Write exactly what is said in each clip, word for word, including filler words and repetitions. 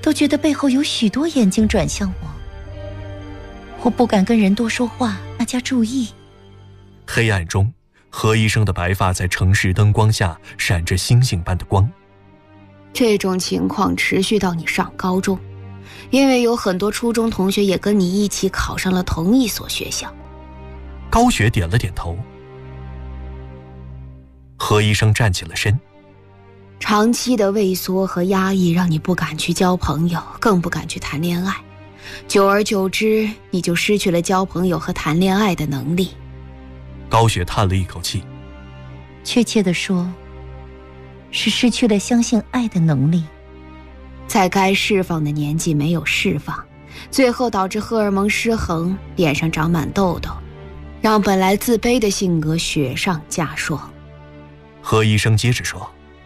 都觉得背后有许多眼睛转向我，我不敢跟人多说话，大家注意。 黑暗中，何医生的白发在城市灯光下闪着星星般的光。 这种情况持续到你上高中，因为有很多初中同学也跟你一起考上了同一所学校。 高雪点了点头。何医生站起了身。 长期的畏缩和压抑让你不敢去交朋友，更不敢去谈恋爱，久而久之，你就失去了交朋友和谈恋爱的能力。 高雪叹了一口气。 确切地说，是失去了相信爱的能力。 在该释放的年纪没有释放，最后导致荷尔蒙失衡，脸上长满痘痘，让本来自卑的性格雪上加霜。 何医生接着说。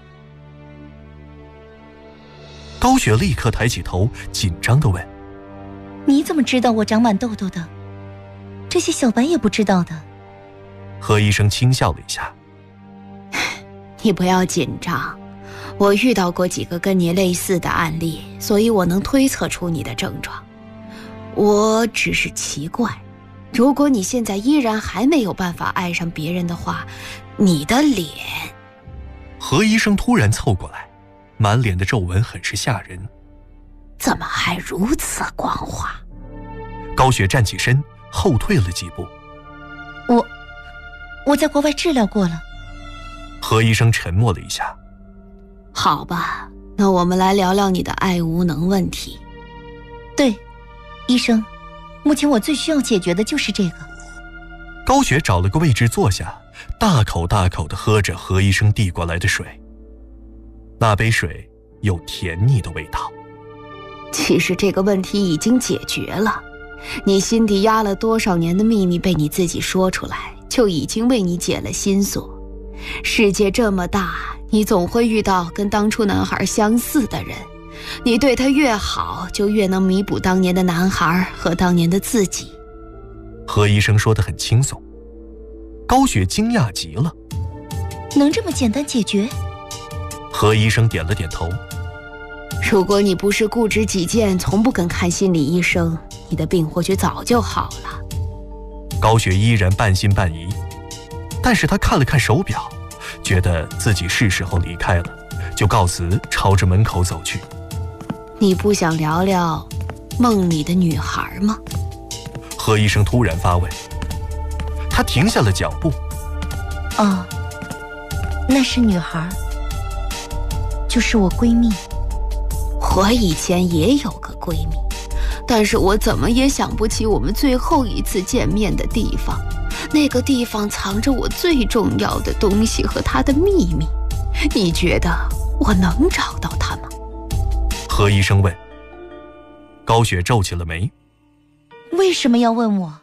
高雪立刻抬起头，紧张地问： 你怎么知道我长满痘痘的？这些小白也不知道的。 何医生轻笑了一下。 你不要紧张，我遇到过几个跟你类似的案例，所以我能推测出你的症状。我只是奇怪，如果你现在依然还没有办法爱上别人的话，你的脸…… 何医生突然凑过来，满脸的皱纹很是吓人。 怎么还如此光滑？ 高雪站起身，后退了几步。 我我在国外治疗过了。 何医生沉默了一下。 好吧，那我们来聊聊你的爱无能问题。 对，医生，目前我最需要解决的就是这个。 高雪找了个位置坐下，大口大口地喝着何医生递过来的水。那杯水有甜腻的味道。 其实这个问题已经解决了，你心底压了多少年的秘密被你自己说出来，就已经为你解了心锁。世界这么大，你总会遇到跟当初男孩相似的人，你对他越好，就越能弥补当年的男孩和当年的自己。 何医生说得很轻松。高雪惊讶极了。 能这么简单解决？ 何医生点了点头。 如果你不是固执己见，从不肯看心理医生，你的病或许早就好了。 高雪依然半信半疑，但是她看了看手表，觉得自己是时候离开了，就告辞，朝着门口走去。 你不想聊聊梦里的女孩吗？ 何医生突然发问。他停下了脚步。 哦，那是女孩，就是我闺蜜。 我以前也有个闺蜜，但是我怎么也想不起我们最后一次见面的地方。那个地方藏着我最重要的东西和她的秘密。你觉得我能找到她吗？ 何医生问。高雪皱起了眉。 为什么要问我？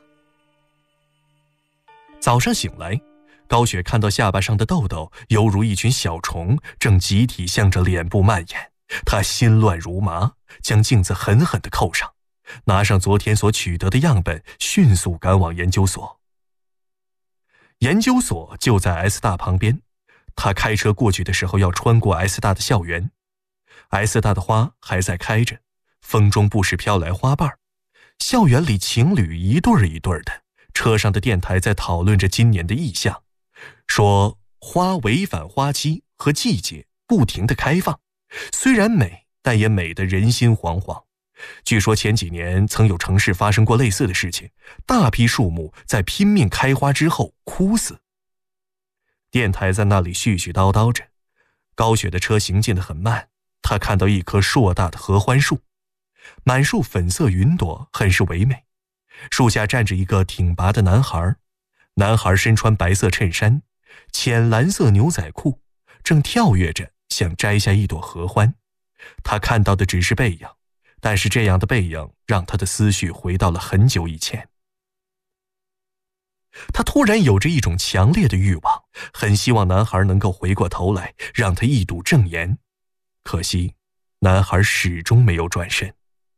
早上醒来，高雪看到下巴上的痘痘犹如一群小虫，正集体向着脸部蔓延。她心乱如麻，将镜子狠狠地扣上，拿上昨天所取得的样本，迅速赶往研究所。研究所就在 S 大旁边，她开车过去的时候要穿过 S 大的校园。S 大的花还在开着，风中不时飘来花瓣。校园里情侣一对儿一对儿的，车上的电台在讨论着今年的意象，说花违反花期和季节不停地开放，虽然美，但也美得人心惶惶。据说前几年曾有城市发生过类似的事情，大批树木在拼命开花之后枯死。电台在那里絮絮叨叨着，高雪的车行进得很慢，她看到一棵硕大的合欢树，满树粉色云朵，很是唯美。树下站着一个挺拔的男孩，男孩身穿白色衬衫，浅蓝色牛仔裤，正跳跃着想摘下一朵合欢。他看到的只是背影，但是这样的背影让他的思绪回到了很久以前。他突然有着一种强烈的欲望，很希望男孩能够回过头来，让他一睹正颜。可惜，男孩始终没有转身。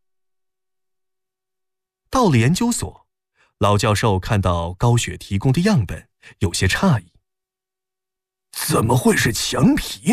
到了研究所，老教授看到高雪提供的样本，有些诧异。怎么会是墙皮